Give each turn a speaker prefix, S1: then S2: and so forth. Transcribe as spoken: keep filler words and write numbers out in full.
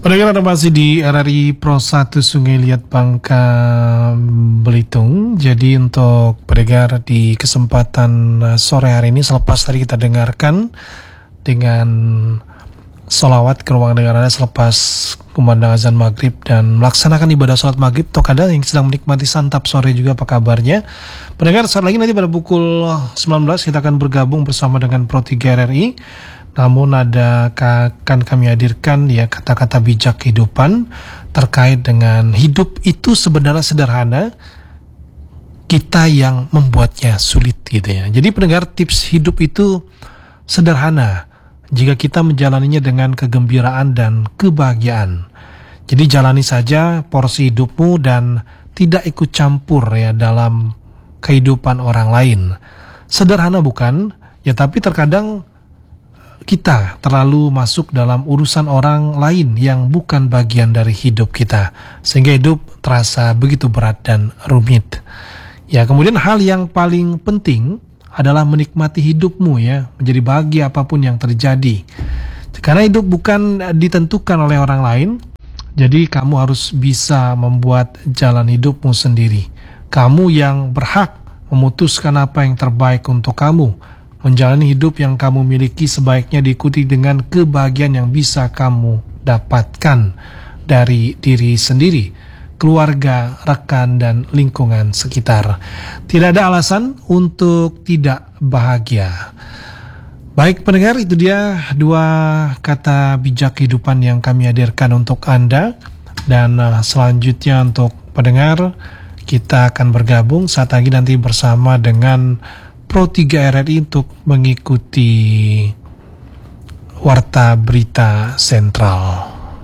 S1: Pendengar, Anda masih di R R I Pro satu Sungai Liat Bangka Belitung. Jadi untuk pendengar di kesempatan sore hari ini, selepas tadi kita dengarkan dengan sholawat ke ruang dengar Anda selepas kumandang azan maghrib dan melaksanakan ibadah sholat maghrib. Untuk Anda yang sedang menikmati santap sore juga, apa kabarnya? Pendengar, saat lagi nanti pada pukul sembilan belas kita akan bergabung bersama dengan Pro tiga R R I. Namun ada akan kami hadirkan ya kata-kata bijak kehidupan terkait dengan hidup itu sebenarnya sederhana, kita yang membuatnya sulit gitu ya. Jadi pendengar, tips hidup itu sederhana jika kita menjalaninya dengan kegembiraan dan kebahagiaan. Jadi jalani saja porsi hidupmu dan tidak ikut campur ya dalam kehidupan orang lain. Sederhana bukan? Ya, tapi terkadang kita terlalu masuk dalam urusan orang lain yang bukan bagian dari hidup kita, sehingga hidup terasa begitu berat dan rumit. Ya, kemudian hal yang paling penting adalah menikmati hidupmu ya, menjadi bahagia apapun yang terjadi. Karena hidup bukan ditentukan oleh orang lain, jadi kamu harus bisa membuat jalan hidupmu sendiri. Kamu yang berhak memutuskan apa yang terbaik untuk kamu. Menjalani hidup yang kamu miliki sebaiknya diikuti dengan kebahagiaan yang bisa kamu dapatkan dari diri sendiri, keluarga, rekan, dan lingkungan sekitar. Tidak ada alasan untuk tidak bahagia. Baik pendengar, itu dia dua kata bijak kehidupan yang kami hadirkan untuk Anda. Dan uh, selanjutnya untuk pendengar, kita akan bergabung saat lagi nanti bersama dengan Pro tiga R R I untuk mengikuti Warta Berita Sentral.